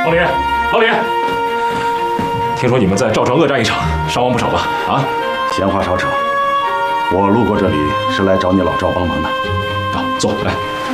老李，老李，听说你们在赵城恶战一场，伤亡不少吧？啊？ 闲话少扯，我路过这里是来找你老赵帮忙的。 好，坐来。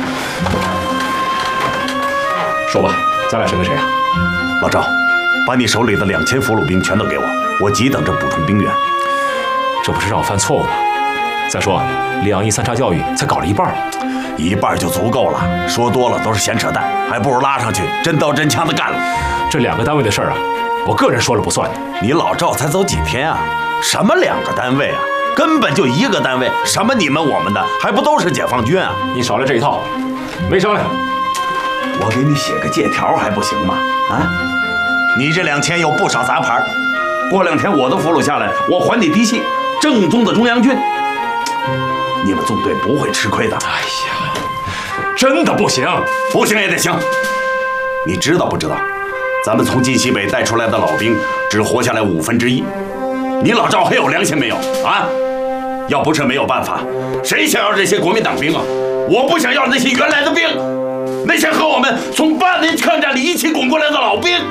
说吧，咱俩谁跟谁啊？ 老赵，把你手里的2000俘虏兵全都给我，我急等着补充兵员。 这不是让我犯错误吗？再说2阳13查教育才搞了一半， 一半就足够了，说多了都是闲扯淡，还不如拉上去真刀真枪的干了。 这2个单位的事儿啊，我个人说了不算。 你老赵才走几天啊？什么2个单位啊？根本就1个单位，什么你们我们的，还不都是解放军啊？ 你少来这一套，没商量。 我给你写个借条还不行吗？啊，你这2000有不少杂牌，过2天我的俘虏下来，我还你嫡系，正宗的中央军。你们纵队不会吃亏的。 哎呀，真的不行， 不行也得行。你知道不知道？咱们从晋西北带出来的老兵，只活下来1/5。你老赵还有良心没有啊？要不是没有办法，谁想要这些国民党兵啊？我不想要那些原来的兵，那些和我们从8年抗战里一起滚过来的老兵。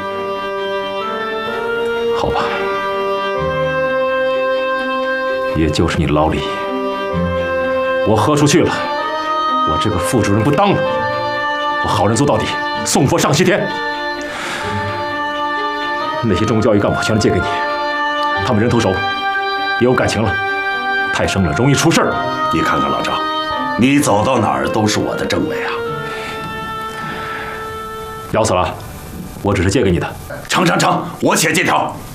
好吧，也就是你老李，我豁出去了，我这个副主任不当了，我好人做到底，送佛上西天。那些中教育干部全都借给你，他们人头熟，也有感情了，太生了容易出事儿。 你看看老赵，你走到哪儿都是我的政委啊。 了死了，我只是借给你的。 成，我写借条。